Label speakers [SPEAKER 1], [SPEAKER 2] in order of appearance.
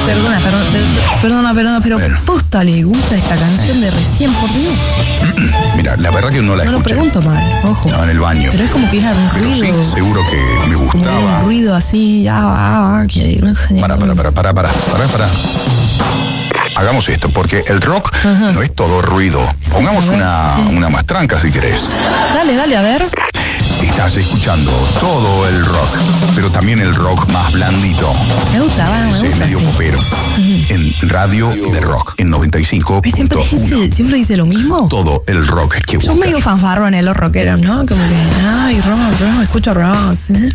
[SPEAKER 1] Perdona, pero
[SPEAKER 2] Bueno.
[SPEAKER 1] posta le gusta esta canción de Recién por Dios.
[SPEAKER 2] Mira, la verdad que no la
[SPEAKER 1] No lo
[SPEAKER 2] escuché.
[SPEAKER 1] pregunto mal, ojo.
[SPEAKER 2] Estaba en el baño.
[SPEAKER 1] Pero es como que era un
[SPEAKER 2] Pero
[SPEAKER 1] ruido.
[SPEAKER 2] sí, seguro que me
[SPEAKER 1] Como que era
[SPEAKER 2] gustaba.
[SPEAKER 1] un ruido así, que no sé.
[SPEAKER 2] Para. Hagamos esto, porque el rock no es todo ruido. Pongamos
[SPEAKER 1] a ver,
[SPEAKER 2] una más tranca si querés.
[SPEAKER 1] Dale, a ver.
[SPEAKER 2] Estás escuchando todo el rock, pero también el rock más blandito.
[SPEAKER 1] Me gusta,
[SPEAKER 2] Ese medio
[SPEAKER 1] sí.
[SPEAKER 2] popero. En Radio de Rock, en
[SPEAKER 1] Ay,
[SPEAKER 2] 95.1.
[SPEAKER 1] siempre dice lo mismo.
[SPEAKER 2] Todo el rock que
[SPEAKER 1] Son
[SPEAKER 2] buscas.
[SPEAKER 1] medio fanfarrones los rockeros, ¿no? Como que, ay, rock, escucho rock. ¿Sí?